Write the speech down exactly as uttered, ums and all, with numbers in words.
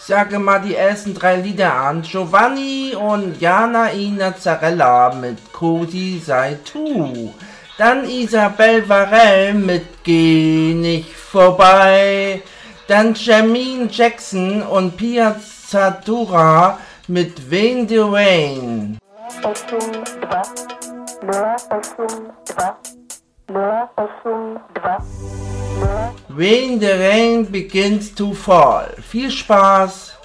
Sage mal die ersten drei Lieder an. Giovanni und Jana Ina Zarella mit Cosi sei tu. Dann Isabel Varell mit Geh nicht vorbei. Dann Jermaine Jackson und Pia Zadora mit Wayne the Rain. When the rain begins to fall. Viel Spaß!